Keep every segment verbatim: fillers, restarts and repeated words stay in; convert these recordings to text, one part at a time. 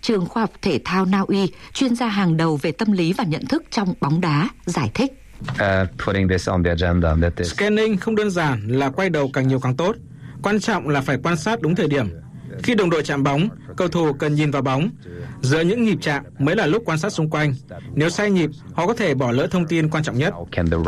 trường khoa học thể thao Na Uy, chuyên gia hàng đầu về tâm lý và nhận thức trong bóng đá, giải thích. Uh, Scanning không đơn giản là quay đầu càng nhiều càng tốt. Quan trọng là phải quan sát đúng thời điểm. Khi đồng đội chạm bóng, cầu thủ cần nhìn vào bóng. Giữa những nhịp chạm mới là lúc quan sát xung quanh. Nếu sai nhịp, họ có thể bỏ lỡ thông tin quan trọng nhất.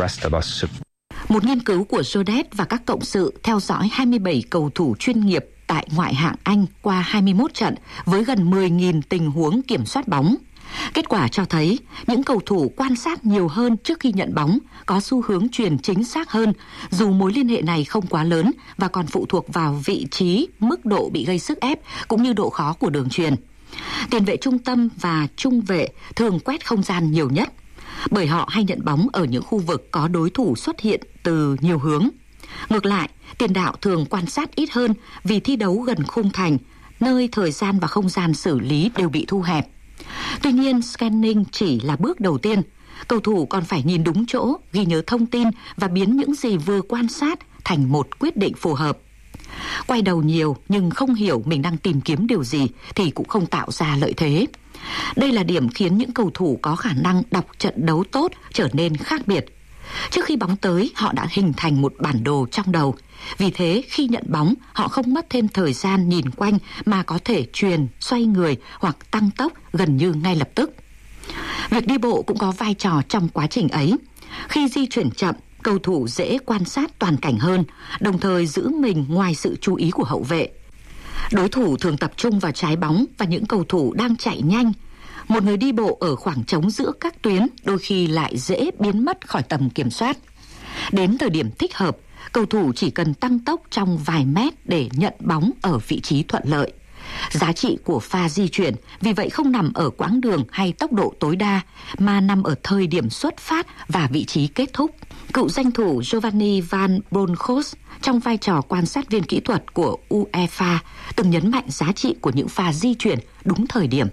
Một nghiên cứu của Jodet và các cộng sự theo dõi hai mươi bảy cầu thủ chuyên nghiệp tại ngoại hạng Anh qua hai mươi mốt trận với gần mười nghìn tình huống kiểm soát bóng. Kết quả cho thấy những cầu thủ quan sát nhiều hơn trước khi nhận bóng có xu hướng chuyền chính xác hơn, dù mối liên hệ này không quá lớn và còn phụ thuộc vào vị trí, mức độ bị gây sức ép cũng như độ khó của đường chuyền. Tiền vệ trung tâm và trung vệ thường quét không gian nhiều nhất, bởi họ hay nhận bóng ở những khu vực có đối thủ xuất hiện từ nhiều hướng. Ngược lại, tiền đạo thường quan sát ít hơn vì thi đấu gần khung thành, nơi thời gian và không gian xử lý đều bị thu hẹp. Tuy nhiên, scanning chỉ là bước đầu tiên. Cầu thủ còn phải nhìn đúng chỗ, ghi nhớ thông tin và biến những gì vừa quan sát thành một quyết định phù hợp. Quay đầu nhiều nhưng không hiểu mình đang tìm kiếm điều gì thì cũng không tạo ra lợi thế. Đây là điểm khiến những cầu thủ có khả năng đọc trận đấu tốt trở nên khác biệt. Trước khi bóng tới, họ đã hình thành một bản đồ trong đầu. Vì thế, khi nhận bóng, họ không mất thêm thời gian nhìn quanh mà có thể chuyền, xoay người hoặc tăng tốc gần như ngay lập tức. Việc đi bộ cũng có vai trò trong quá trình ấy. Khi di chuyển chậm, cầu thủ dễ quan sát toàn cảnh hơn, đồng thời giữ mình ngoài sự chú ý của hậu vệ. Đối thủ thường tập trung vào trái bóng và những cầu thủ đang chạy nhanh. Một người đi bộ ở khoảng trống giữa các tuyến đôi khi lại dễ biến mất khỏi tầm kiểm soát. Đến thời điểm thích hợp, cầu thủ chỉ cần tăng tốc trong vài mét để nhận bóng ở vị trí thuận lợi. Giá trị của pha di chuyển vì vậy không nằm ở quãng đường hay tốc độ tối đa, mà nằm ở thời điểm xuất phát và vị trí kết thúc. Cựu danh thủ Giovanni Van Bronckhorst trong vai trò quan sát viên kỹ thuật của UEFA từng nhấn mạnh giá trị của những pha di chuyển đúng thời điểm.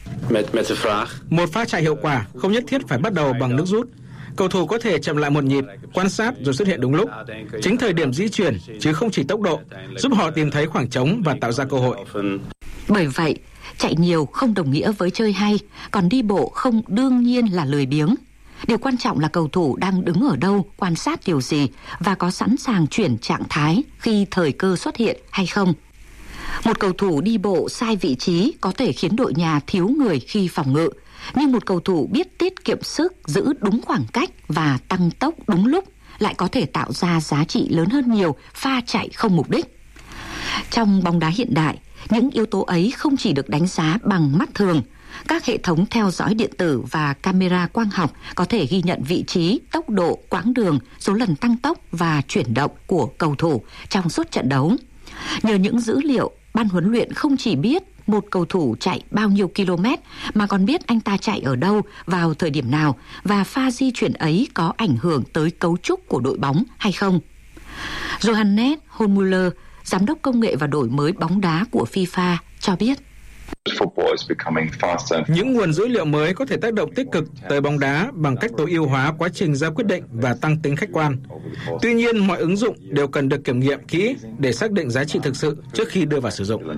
Một pha chạy hiệu quả không nhất thiết phải bắt đầu bằng nước rút. Cầu thủ có thể chậm lại một nhịp, quan sát rồi xuất hiện đúng lúc. Chính thời điểm di chuyển, chứ không chỉ tốc độ, giúp họ tìm thấy khoảng trống và tạo ra cơ hội. Bởi vậy, chạy nhiều không đồng nghĩa với chơi hay, còn đi bộ không đương nhiên là lười biếng. Điều quan trọng là cầu thủ đang đứng ở đâu, quan sát điều gì và có sẵn sàng chuyển trạng thái khi thời cơ xuất hiện hay không. Một cầu thủ đi bộ sai vị trí có thể khiến đội nhà thiếu người khi phòng ngự, nhưng một cầu thủ biết tiết kiệm sức, giữ đúng khoảng cách và tăng tốc đúng lúc lại có thể tạo ra giá trị lớn hơn nhiều pha chạy không mục đích. Trong bóng đá hiện đại, những yếu tố ấy không chỉ được đánh giá bằng mắt thường. Các hệ thống theo dõi điện tử và camera quang học có thể ghi nhận vị trí, tốc độ, quãng đường, số lần tăng tốc và chuyển động của cầu thủ trong suốt trận đấu. Nhờ những dữ liệu, ban huấn luyện không chỉ biết một cầu thủ chạy bao nhiêu km mà còn biết anh ta chạy ở đâu, vào thời điểm nào và pha di chuyển ấy có ảnh hưởng tới cấu trúc của đội bóng hay không. Johannes Hohmüller, giám đốc công nghệ và đổi mới bóng đá của FIFA cho biết. Những nguồn dữ liệu mới có thể tác động tích cực tới bóng đá bằng cách tối ưu hóa quá trình ra quyết định và tăng tính khách quan. Tuy nhiên, mọi ứng dụng đều cần được kiểm nghiệm kỹ để xác định giá trị thực sự trước khi đưa vào sử dụng.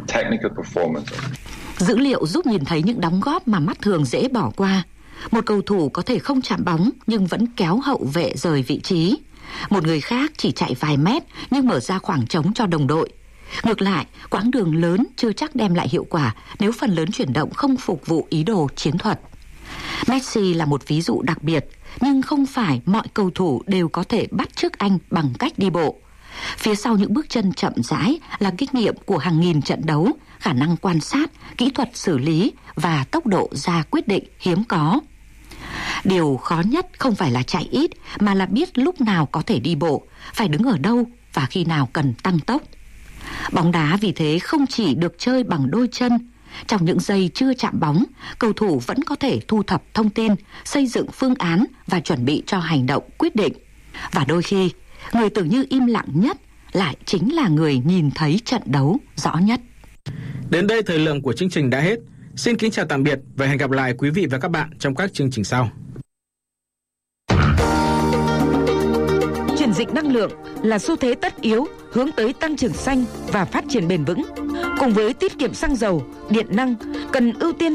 Dữ liệu giúp nhìn thấy những đóng góp mà mắt thường dễ bỏ qua. Một cầu thủ có thể không chạm bóng nhưng vẫn kéo hậu vệ rời vị trí. Một người khác chỉ chạy vài mét nhưng mở ra khoảng trống cho đồng đội. Ngược lại, quãng đường lớn chưa chắc đem lại hiệu quả nếu phần lớn chuyển động không phục vụ ý đồ chiến thuật. Messi là một ví dụ đặc biệt, nhưng không phải mọi cầu thủ đều có thể bắt chước anh bằng cách đi bộ. Phía sau những bước chân chậm rãi là kinh nghiệm của hàng nghìn trận đấu, khả năng quan sát, kỹ thuật xử lý và tốc độ ra quyết định hiếm có. Điều khó nhất không phải là chạy ít, mà là biết lúc nào có thể đi bộ, phải đứng ở đâu và khi nào cần tăng tốc. Bóng đá vì thế không chỉ được chơi bằng đôi chân. Trong những giây chưa chạm bóng, cầu thủ vẫn có thể thu thập thông tin, xây dựng phương án và chuẩn bị cho hành động quyết định. Và đôi khi, người tưởng như im lặng nhất lại chính là người nhìn thấy trận đấu rõ nhất. Đến đây thời lượng của chương trình đã hết. Xin kính chào tạm biệt và hẹn gặp lại quý vị và các bạn trong các chương trình sau. Chuyển dịch năng lượng là xu thế tất yếu hướng tới tăng trưởng xanh và phát triển bền vững. Cùng với tiết kiệm xăng dầu, điện năng, cần ưu tiên